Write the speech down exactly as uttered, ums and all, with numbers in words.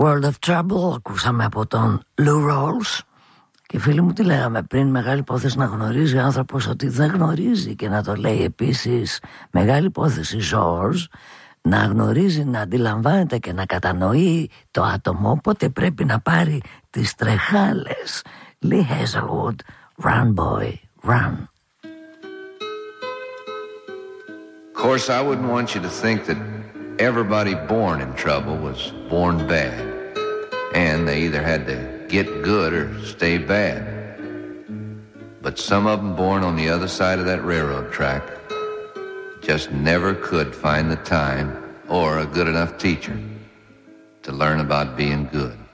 World of Trouble ακούσαμε από τον Lou Rawls. Και φίλοι μου, τι λέγαμε πριν, μεγάλη υπόθεση να γνωρίζει ο άνθρωπος ότι δεν γνωρίζει, και να το λέει επίσης μεγάλη υπόθεση George, να γνωρίζει, να αντιλαμβάνεται και να κατανοεί το άτομο πότε πρέπει να πάρει τις τρεχάλες. Lee Hazelwood, Run Boy, Run. Of course, I wouldn't want you to think that everybody born in trouble was born bad, and they either had to get good or stay bad. But some of them born on the other side of that railroad track just never could find the time or a good enough teacher to learn about being good.